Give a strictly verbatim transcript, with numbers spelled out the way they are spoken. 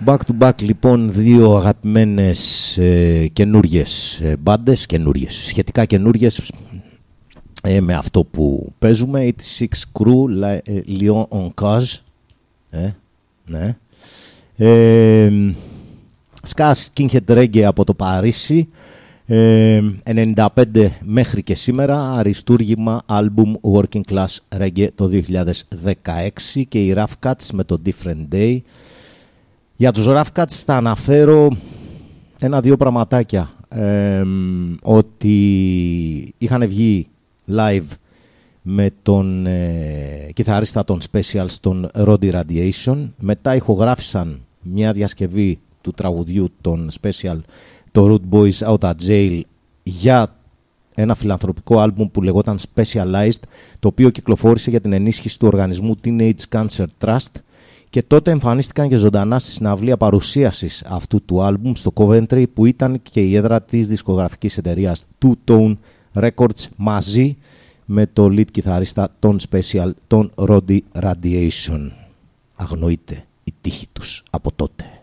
Back to back λοιπόν δύο αγαπημένες ε, καινούριες ε, μπάντες, καινούριες, σχετικά καινούριες ε, με αυτό που παίζουμε. ογδόντα έξι Crew, La, ε, Lyon on Cage, ε, ναι. Ε, Ska Skinhead Reggae από το Παρίσι, ε, ενενήντα πέντε μέχρι και σήμερα, αριστούργημα άλμπουμ Working Class Reggae το δύο χιλιάδες δεκαέξι και οι Rough Cuts με το Different Day. Για τους Rough Cuts θα αναφέρω ένα-δύο πραγματάκια, ε, ότι είχαν βγει live με τον ε, κιθαρίστα των Specials, τον Roddy Radiation, μετά ηχογράφησαν μια διασκευή του τραγουδιού των Special, το Rude Boys Out of Jail, για ένα φιλανθρωπικό άλμπουμ που λεγόταν Specialized, το οποίο κυκλοφόρησε για την ενίσχυση του οργανισμού Teenage Cancer Trust, και τότε εμφανίστηκαν και ζωντανά στη συναυλία παρουσίασης αυτού του άλμπουμ στο Coventry, που ήταν και η έδρα της δισκογραφικής εταιρείας Two Tone Records, μαζί με το lead κιθαρίστα των Special, τον Roddy Radiation. Αγνοείται η τύχη τους από τότε.